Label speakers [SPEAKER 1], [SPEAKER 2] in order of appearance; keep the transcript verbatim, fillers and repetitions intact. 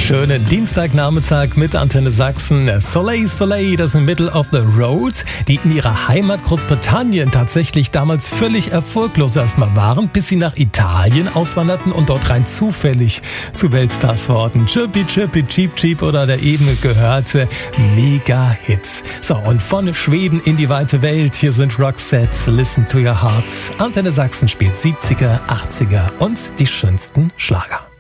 [SPEAKER 1] Schönen Dienstagnachmittag mit Antenne Sachsen. Soleil, Soleil, das ist Middle of the Road, die in ihrer Heimat Großbritannien tatsächlich damals völlig erfolglos erstmal waren, bis sie nach Italien auswanderten und dort rein zufällig zu Weltstars wurden. Chirpy, Chirpy, Cheep, Cheep oder der eben gehörte Mega-Hits. So, und von Schweden in die weite Welt, hier sind Roxette, Listen to Your Heart. Antenne Sachsen spielt siebziger, achtziger und die schönsten Schlager.